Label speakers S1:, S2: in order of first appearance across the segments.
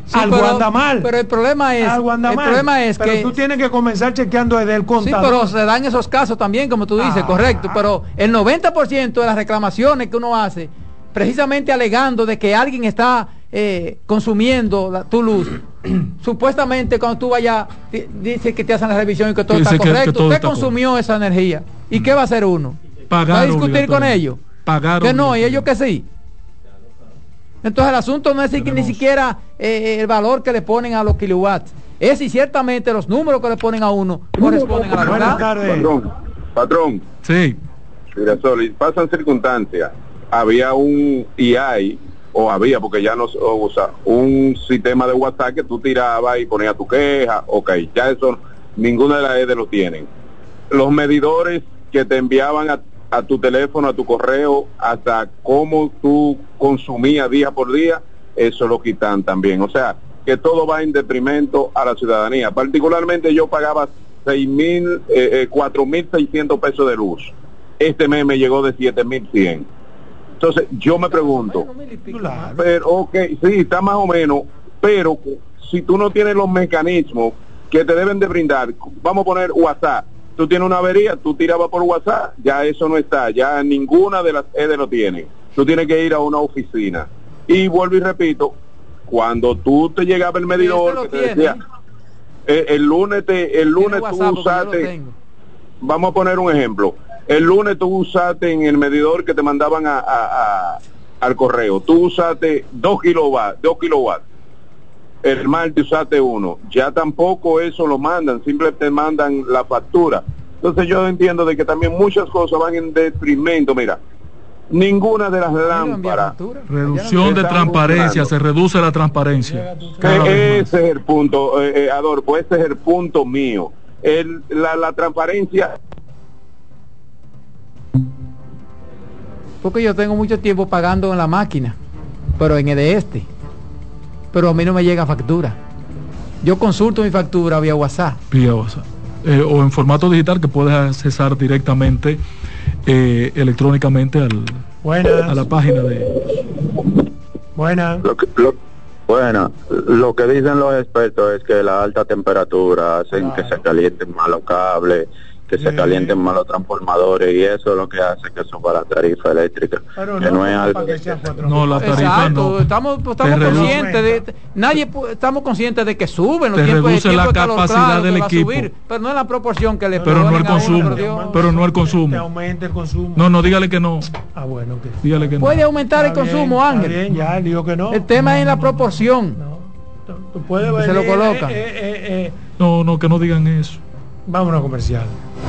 S1: Sí,
S2: algo anda mal.
S1: Pero el problema es
S2: pero
S1: que
S2: tú tienes que comenzar chequeando desde el contador.
S1: Sí, pero se dan esos casos también, como tú dices, correcto. Pero el 90% de las reclamaciones que uno hace, precisamente alegando de que alguien está consumiendo tu luz, supuestamente cuando tú vayas, dice que te hacen la revisión y que todo está correcto. Usted consumió esa energía. ¿Y qué va a hacer uno? ¿Va a discutir con ellos? Que no, y ellos que sí. Entonces el asunto no es ni siquiera el valor que le ponen a los kilowatts, es si ciertamente los números que le ponen a uno corresponden a la verdad.
S2: Buenas tardes.
S3: Patrón.
S4: Sí.
S3: Mira, Sol, pasan circunstancias. Había había, porque ya no se usa, un sistema de WhatsApp que tú tirabas y ponías tu queja. Ok, ya eso, ninguna de las EDE lo tienen. Los medidores que te enviaban a tu teléfono, a tu correo, hasta cómo tú consumías día por día, eso lo quitan también. O sea, que todo va en detrimento a la ciudadanía. Particularmente yo pagaba 4.600 pesos de luz. Este mes me llegó de 7.100. Entonces, yo me pregunto, pero, ok, sí, está más o menos, pero si tú no tienes los mecanismos que te deben de brindar, vamos a poner WhatsApp, tú tienes una avería, tú tirabas por WhatsApp, ya eso no está, ya ninguna de las EDE lo tiene. Tú tienes que ir a una oficina. Y vuelvo y repito, cuando tú te llegaba el medidor, que te decía, el lunes tú usaste, vamos a poner un ejemplo, el lunes tú usaste en el medidor que te mandaban al correo, tú usaste 2 kilowatts. El martes usaste 1, ya tampoco eso lo mandan, simplemente te mandan la factura. Entonces yo entiendo de que también muchas cosas van en detrimento. Mira, ninguna de las lámparas,
S4: reducción de transparencia, se reduce la transparencia.
S3: Ese es el punto, Adolfo, ese es el punto mío. La transparencia.
S1: Porque yo tengo mucho tiempo pagando en la máquina, pero en el pero a mí no me llega factura. Yo consulto mi factura vía WhatsApp.
S4: O en formato digital que puedes accesar directamente electrónicamente a la página de...
S2: Buenas.
S3: Lo que dicen los expertos es que la alta temperatura hacen que se calienten más los cables, que se calienten más los transformadores, y eso es lo que hace que suba la tarifa eléctrica.
S2: Pero
S3: que no es algo
S4: no, la tarifa no.
S1: Estamos conscientes estamos conscientes de que suben los tiempos,
S4: reduce la capacidad del equipo,
S1: pero no en la proporción que le
S4: pero no el consumo, pero no el consumo.
S2: Te aumenta el consumo.
S4: No, dígale que no.
S2: Bueno, que
S4: dígale que
S1: puede aumentar el consumo, Ángel.
S2: Bien, ya digo que no.
S1: El tema es en la proporción.
S2: Tú puedes ver,
S1: se lo coloca.
S4: No, que no digan eso.
S2: Vámonos a comercial.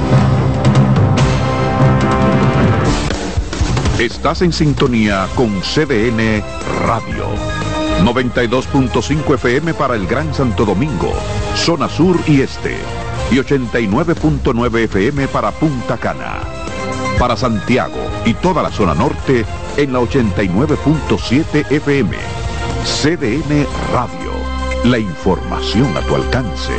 S5: Estás en sintonía con CDN Radio. 92.5 FM para el Gran Santo Domingo, zona sur y este. Y 89.9 FM para Punta Cana. Para Santiago y toda la zona norte en la 89.7 FM. CDN Radio. La información a tu alcance.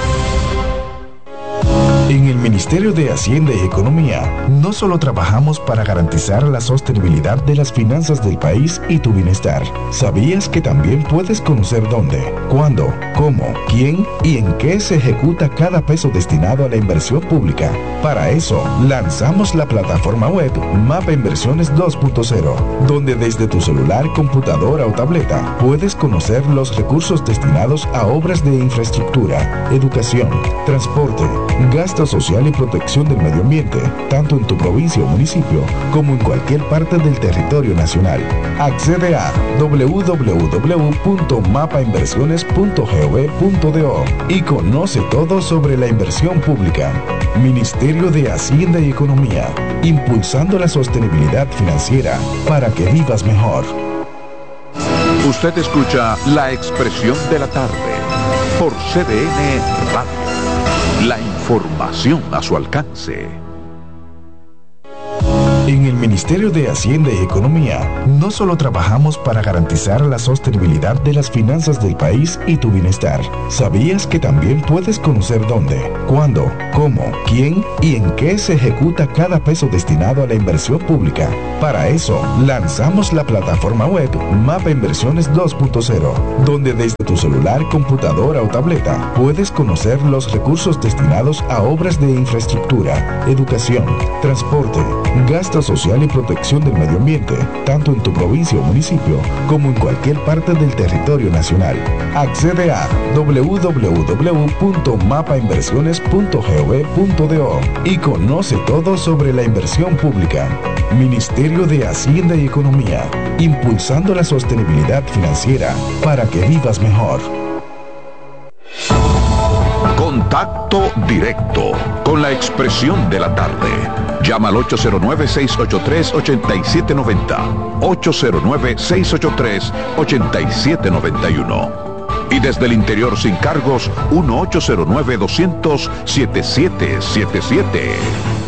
S6: En el Ministerio de Hacienda y Economía, no solo trabajamos para garantizar la sostenibilidad de las finanzas del país y tu bienestar. ¿Sabías que también puedes conocer dónde, cuándo, cómo, quién y en qué se ejecuta cada peso destinado a la inversión pública? Para eso, lanzamos la plataforma web Mapa Inversiones 2.0, donde desde tu celular, computadora o tableta puedes conocer los recursos destinados a obras de infraestructura, educación, transporte, gasto social y protección del medio ambiente, tanto en tu provincia o municipio como en cualquier parte del territorio nacional. Accede a www.mapainversiones.gov.do y conoce todo sobre la inversión pública. Ministerio de Hacienda y Economía, impulsando la sostenibilidad financiera para que vivas mejor.
S5: Usted escucha La Expresión de la Tarde por CDN Radio. La información a su alcance.
S6: En el Ministerio de Hacienda y Economía, no solo trabajamos para garantizar la sostenibilidad de las finanzas del país y tu bienestar. ¿Sabías que también puedes conocer dónde, cuándo, cómo, quién y en qué se ejecuta cada peso destinado a la inversión pública? Para eso, lanzamos la plataforma web Mapa Inversiones 2.0, donde desde tu celular, computadora o tableta puedes conocer los recursos destinados a obras de infraestructura, educación, transporte, gasto social y protección del medio ambiente, tanto en tu provincia o municipio como en cualquier parte del territorio nacional. Accede a www.mapainversiones.gov.do y conoce todo sobre la inversión pública. Ministerio de Hacienda y Economía, impulsando la sostenibilidad financiera para que vivas mejor.
S5: Contacto directo con la expresión de la tarde. Llama al 809-683-8790. 809-683-8791. Y desde el interior sin cargos, 1-809-200-7777.